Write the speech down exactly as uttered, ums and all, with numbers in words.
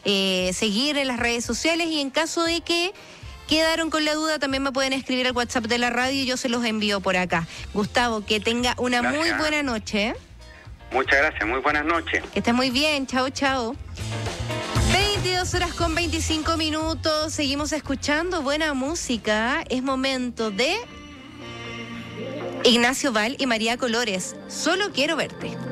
eh, seguir en las redes sociales, y en caso de que quedaron con la duda, también me pueden escribir al WhatsApp de la radio y yo se los envío por acá. Gustavo, que tenga una Gracias. muy buena noche, ¿eh? Muchas gracias, muy buenas noches. Que estés muy bien, chao, chao. veintidós horas con veinticinco minutos, seguimos escuchando buena música. Es momento de Ignacio Val y María Colores, Solo quiero verte.